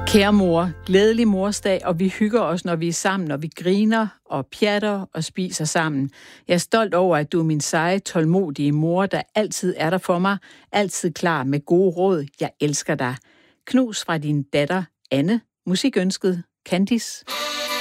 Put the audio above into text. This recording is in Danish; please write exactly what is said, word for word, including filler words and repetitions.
Kære mor, glædelig morsdag, og vi hygger os, når vi er sammen, og vi griner og pjatter og spiser sammen. Jeg er stolt over, at du er min seje, tålmodige mor, der altid er der for mig, altid klar med gode råd. Jeg elsker dig. Knus fra din datter, Anne. Musikønsket, Candice.